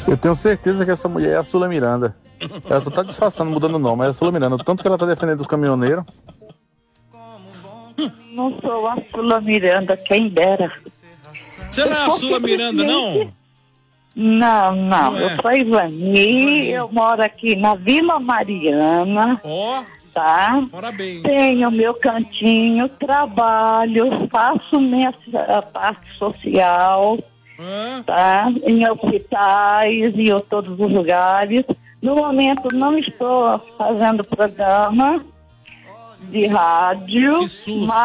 Eu tenho certeza que essa mulher é a Sula Miranda. Ela só tá disfarçando, mudando o nome, mas é a Sula Miranda. Tanto que ela tá defendendo os caminhoneiros. Não sou a Sula Miranda, quem dera. Você não é a Sula Miranda, não? Não, é? Eu sou a Ivani, eu moro aqui na Vila Mariana. Ó, Tá? mora bem. Tenho meu cantinho, trabalho, faço minha parte social, tá? Em hospitais e em todos os lugares. No momento não estou fazendo programa de rádio, Que susto. mas